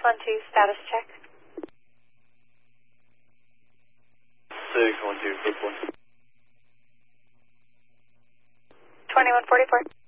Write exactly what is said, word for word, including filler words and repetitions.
one two, status check. six one two, six one. twenty-one forty-four.